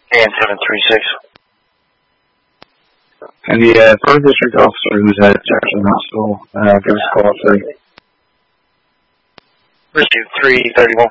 And 736. And the 3rd District officer who's at Jefferson Hospital, give us a call at 3. Received 331.